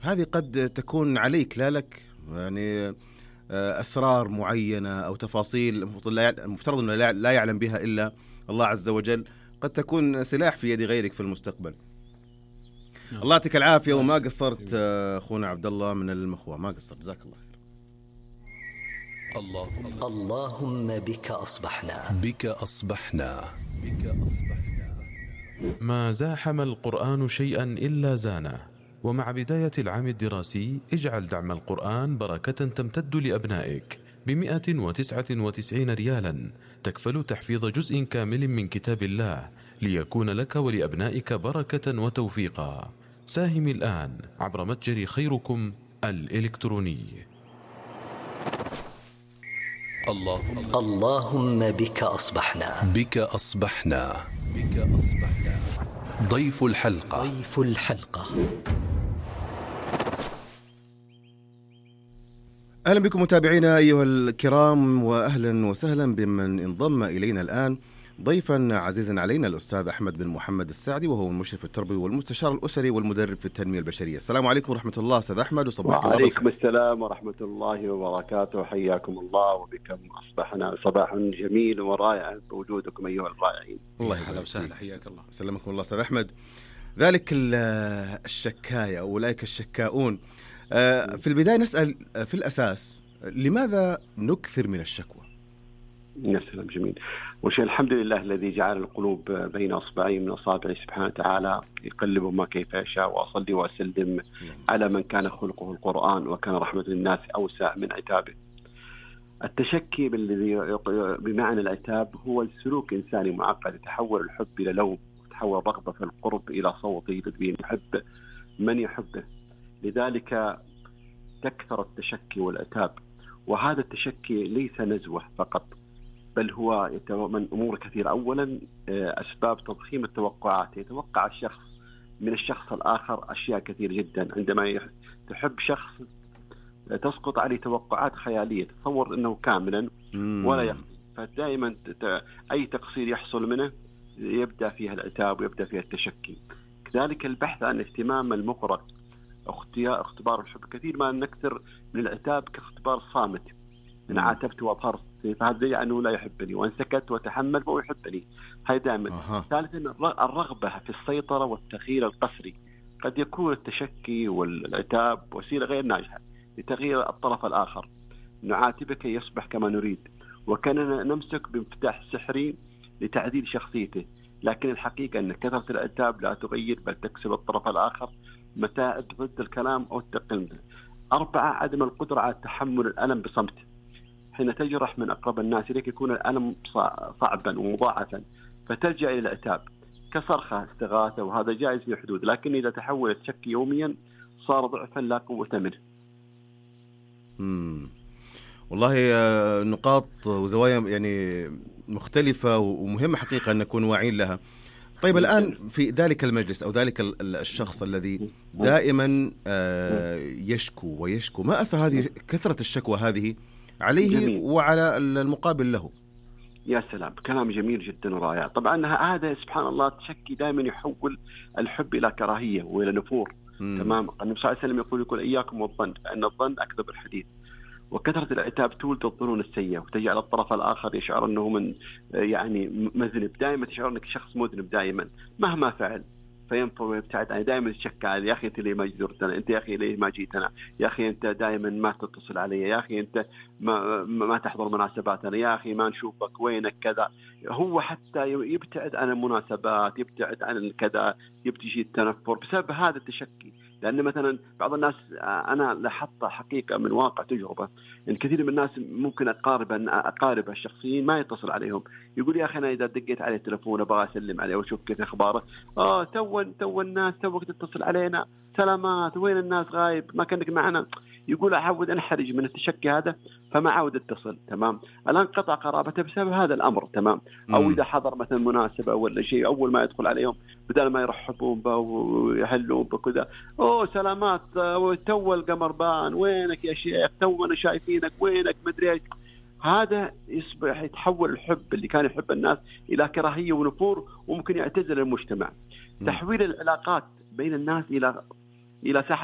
هذه قد تكون عليك لا لك، يعني أسرار معينة أو تفاصيل المفترض أنه لا يعلم بها إلا الله عز وجل، قد تكون سلاح في يد غيرك في المستقبل. الله يعطيك العافية، وما قصرت أخونا عبد الله من المخوة، ما قصرت، جزاك الله خير. اللهم بك أصبحنا، بك أصبحنا، بك أصبحنا. ما زاحم القرآن شيئا إلا زانه. ومع بداية العام الدراسي اجعل دعم القرآن بركة تمتد لأبنائك ب199 ريالا، تكفل تحفيظ جزء كامل من كتاب الله ليكون لك ولأبنائك بركة وتوفيقا. ساهم الآن عبر متجر خيركم الإلكتروني. اللهم بك أصبحنا، بك أصبحنا، بك أصبحنا. ضيف الحلقة، ضيف الحلقة. أهلا بكم متابعينا أيها الكرام، وأهلا وسهلا بمن انضم إلينا الآن. ضيفا عزيزا علينا الأستاذ أحمد بن محمد السعدي، وهو المشرف التربوي والمستشار الأسري والمدرب في التنمية البشرية. السلام عليكم ورحمة الله أستاذ أحمد، وصباحك الله بالخير. وعليكم السلام ورحمة الله وبركاته، حياكم الله وبكم أصبحنا صباح جميل ورائع بوجودكم أيها الرائعين. الله يحييك وسهلا، حياك الله، سلمكم الله أستاذ أحمد. ذلك الشكاية أو أولئك الشكاؤون، في البداية نسأل في الأساس لماذا نكثر من الشكوى؟ يا سلام، جميل. وشيء الحمد لله الذي جعل القلوب بين أصبعين من أصابعه سبحانه وتعالى، يقلب ما كيف يشاء. وأصلي وأسلم على من كان خلقه القرآن وكان رحمة الناس أوسع من عتابه. التشكي بمعنى العتاب هو السلوك إنساني معقد، يتحول الحب إلى لوم، وتحول الرغبة في القرب إلى صوت يدبين يحب من يحبه. لذلك تكثر التشكي والعتاب. وهذا التشكي ليس نزوة فقط، بل هو يتضمن أمور كثيرة. أولا أسباب تضخيم التوقعات. يتوقع الشخص من الشخص الآخر أشياء كثير جدا. عندما تحب شخص تسقط عليه توقعات خيالية، تصور أنه كاملا ولا يخطئ، فدائما أي تقصير يحصل منه يبدأ فيها العتاب ويبدأ فيها التشكي. كذلك البحث عن اهتمام المغرق، اختبار الحب. كثير ما نكثر من العتاب كاختبار صامت، إن عاتبت وأظهرت فهذا يعني أنه لا يحبني، وإن سكت وتحمل فهو يحبني. هاي دائما. ثالثا الرغبة في السيطرة والتغيير القسري. قد يكون التشكي والعتاب وسيلة غير ناجحة لتغيير الطرف الآخر. نعاتبك يصبح كما نريد، وكاننا نمسك بمفتاح سحري لتعديل شخصيته. لكن الحقيقة أن كثرة العتاب لا تغير بل تكسب الطرف الآخر متاعب ضد الكلام أو التقليد. 4، عدم القدرة على تحمل الألم بصمت. حين تجرح من أقرب الناس إليك يكون الألم صعبا ومضاعفا، فتلجأ إلى العتاب كصرخة استغاثة، وهذا جائز في حدود. لكن إذا تحول التشكي يوميا صار ضعفا لا قوة منه. والله نقاط وزوايا يعني مختلفة ومهمة حقيقة أن نكون واعين لها. طيب الآن في ذلك المجلس أو ذلك الشخص الذي دائما يشكو ويشكو، ما أثر هذه كثرة الشكوى هذه عليه جميل. وعلى المقابل له؟ يا سلام، كلام جميل جدا ورائع. طبعا هذا سبحان الله التشكي دائما يحول الحب إلى كراهية وإلى نفور. تمام. النبي صلى الله عليه وسلم يقول إياكم والظن فإن الظن أكذب الحديث. وكثرة العتاب تولد الظنون السيئة، وتجعل الطرف الآخر يشعر أنه من يعني مذنب. دائما تشعر أنك شخص مذنب دائما مهما فعل، فينفر ويبتعد عنه. دائما تشكى عليه، يا أخي أنت ليه ما زرتنا، أنت يا أخي ليه ما جيتنا، يا أخي أنت دائما ما تتصل علي، يا أخي أنت ما تحضر مناسباتنا، يا أخي ما نشوفك، وينك كذا. هو حتى يبتعد عن المناسبات، يبتعد عن كذا، يبتجي التنفر بسبب هذا التشكي. لأن مثلا بعض الناس، أنا لاحظت حقيقة من واقع تجربة، إن كثير من الناس ممكن أقارب الشخصيين ما يتصل عليهم، يقول يا أخي أنا إذا دقيت عليه التلفون أبغى أسلم عليه وأشوف كيف أخباره. تو الناس توك تتصل علينا، سلامات، وين الناس غايب، ما كانك معنا. يقول أحاول أنحرج من التشكي هذا فما عاود اتصل. تمام. الآن قطع قرابته بسبب هذا الأمر. تمام. أو إذا حضر مثلا مناسبة ولا شيء، أول ما يدخل عليهم بدل ما يرحبون به ويهلون بكذا، سلامات، تو القمر بان، وينك يا شيخ، تونا شايفينك، وينك، مدري ايش. هذا يصبح يتحول الحب اللي كان يحب الناس إلى كراهية ونفور، وممكن يعتزل المجتمع. تحويل العلاقات بين الناس إلى ساحة